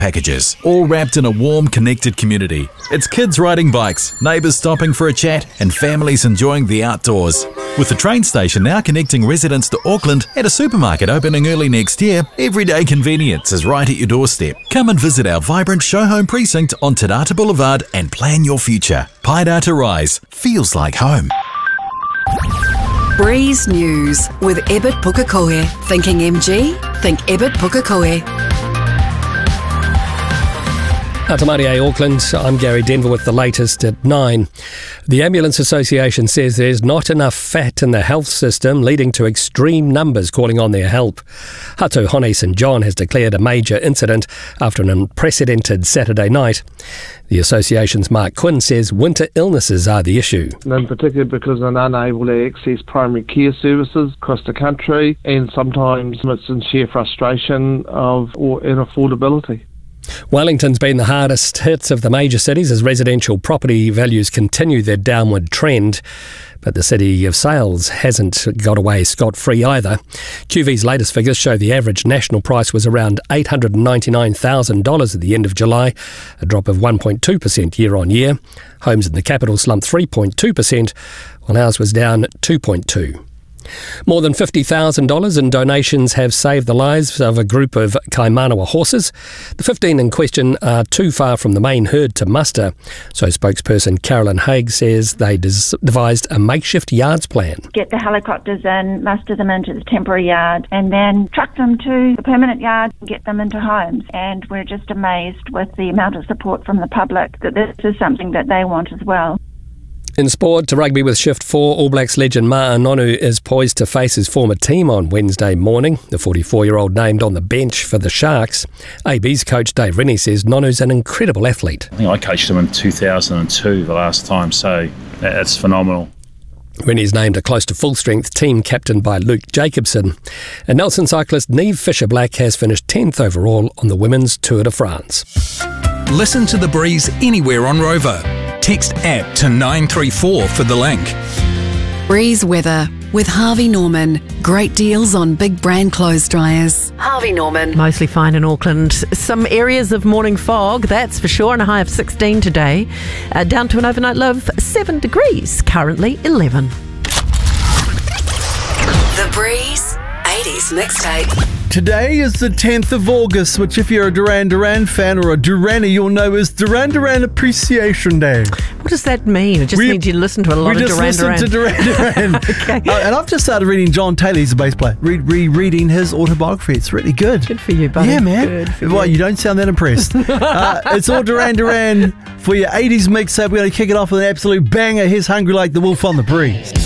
packages, all wrapped in a warm, connected community. It's kids riding bikes, neighbours stopping for a chat, and families enjoying the outdoors. With the train station now connecting residents to Auckland and a supermarket opening early next year, everyday convenience is right at your doorstep. Come and visit our vibrant show home precinct on Te Rata Boulevard and plan your future. Pairata Rise feels like home. Breeze News with Ebert Pukekohe. Thinking MG? Think Ebert Pukekohe. Atamarie, Auckland. I'm Gary Denver with the latest at 9. The Ambulance Association says there's not enough fat in the health system, leading to extreme numbers calling on their help. Hatu Hone St John has declared a major incident after an unprecedented Saturday night. The association's Mark Quinn says winter illnesses are the issue. In particular because they're unable to access primary care services across the country, and sometimes it's in sheer frustration of inaffordability. Wellington's been the hardest hit of the major cities as residential property values continue their downward trend. But the city of sales hasn't got away scot-free either. QV's latest figures show the average national price was around $899,000 at the end of July, a drop of 1.2% year on year. Homes in the capital slumped 3.2%, while ours was down 2.2%. More than $50,000 in donations have saved the lives of a group of Kaimanawa horses. The 15 in question are too far from the main herd to muster, so spokesperson Carolyn Haig says they devised a makeshift yards plan. Get the helicopters in, muster them into the temporary yard, and then truck them to the permanent yard and get them into homes. And we're just amazed with the amount of support from the public that this is something that they want as well. In sport, to rugby with Shift 4, All Blacks legend Ma'a Nonu is poised to face his former team on Wednesday morning. The 44-year-old named on the bench for the Sharks. AB's coach Dave Rennie says Nonu's an incredible athlete. I think I coached him in 2002 the last time, so that's phenomenal. Rennie's named a close to full-strength team captained by Luke Jacobson. And Nelson cyclist Niamh Fisher-Black has finished 10th overall on the Women's Tour de France. Listen to The Breeze anywhere on Rover. Text APP to 934 for the link. Breeze weather with Harvey Norman. Great deals on big brand clothes dryers. Harvey Norman. Mostly fine in Auckland. Some areas of morning fog, that's for sure, and a high of 16 today. Down to an overnight low of 7 degrees, currently 11. The Breeze 80s mixtape. Today is the 10th of August, which if you're a Duran Duran fan or a Duranny, you'll know is Duran Duran Appreciation Day. What does that mean? It just means you listen to a lot of Duran Duran. We just listen to Duran Duran. Okay. And I've just started reading John Taylor, he's a bass player, rereading his autobiography. It's really good. Good for you, buddy. Yeah, man. Well, you don't sound that impressed. It's all Duran Duran for your 80s mixtape. We're going to kick it off with an absolute banger. Here's Hungry Like the Wolf on The Breeze.